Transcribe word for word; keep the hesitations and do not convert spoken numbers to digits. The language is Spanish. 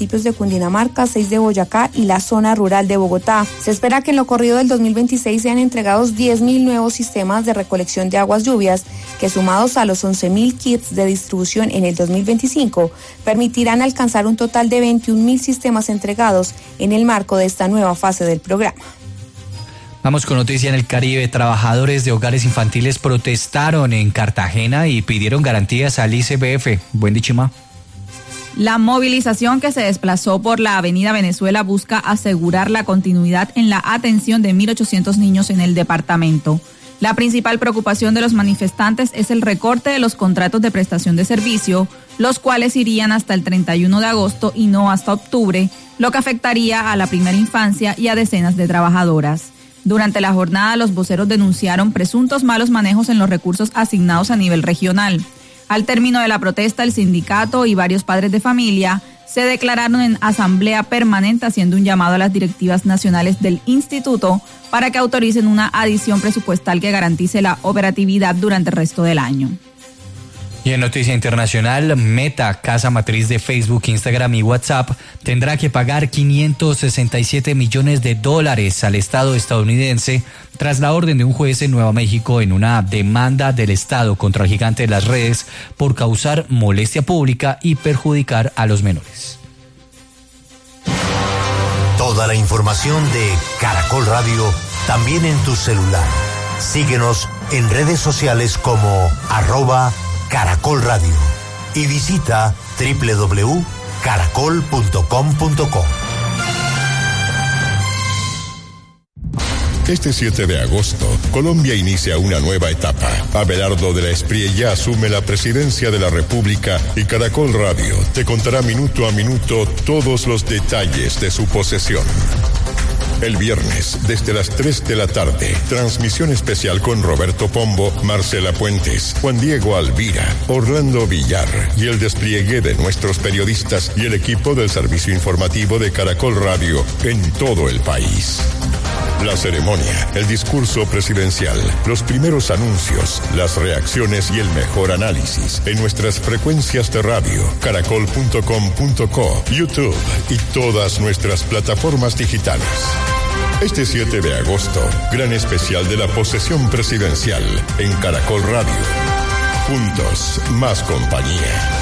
municipios de Cundinamarca, seis de Boyacá y la zona rural de Bogotá. Se espera que en lo corrido del dos mil veintiséis sean entregados diez mil nuevos sistemas de recolección de aguas lluvias, que sumados a los once mil kits de distribución en el dos mil veinticinco, permitirán alcanzar un total de veintiún mil sistemas entregados en el marco de esta nueva fase del programa. Vamos con noticia en el Caribe. Trabajadores de hogares infantiles protestaron en Cartagena y pidieron garantías al I C B F. Buen dichima. La movilización que se desplazó por la avenida Venezuela busca asegurar la continuidad en la atención de mil ochocientos niños en el departamento. La principal preocupación de los manifestantes es el recorte de los contratos de prestación de servicio, los cuales irían hasta el treinta y uno de agosto y no hasta octubre, lo que afectaría a la primera infancia y a decenas de trabajadoras. Durante la jornada, los voceros denunciaron presuntos malos manejos en los recursos asignados a nivel regional. Al término de la protesta, el sindicato y varios padres de familia se declararon en asamblea permanente haciendo un llamado a las directivas nacionales del instituto para que autoricen una adición presupuestal que garantice la operatividad durante el resto del año. Y en noticia internacional, Meta, casa matriz de Facebook, Instagram y WhatsApp, tendrá que pagar quinientos sesenta y siete millones de dólares al Estado estadounidense tras la orden de un juez en Nueva México en una demanda del Estado contra el gigante de las redes por causar molestia pública y perjudicar a los menores. Toda la información de Caracol Radio también en tu celular. Síguenos en redes sociales como arroba Caracol Radio y visita doble u doble u doble u punto caracol punto com punto co. Este siete de agosto, Colombia inicia una nueva etapa. Abelardo de la Espriella asume la presidencia de la República y Caracol Radio te contará minuto a minuto todos los detalles de su posesión. El viernes, desde las tres de la tarde, transmisión especial con Roberto Pombo, Marcela Puentes, Juan Diego Alvira, Orlando Villar y el despliegue de nuestros periodistas y el equipo del servicio informativo de Caracol Radio en todo el país. La ceremonia, el discurso presidencial, los primeros anuncios, las reacciones y el mejor análisis en nuestras frecuencias de radio, caracol punto com punto co, YouTube y todas nuestras plataformas digitales. Este siete de agosto, gran especial de la posesión presidencial en Caracol Radio. Juntos, más compañía.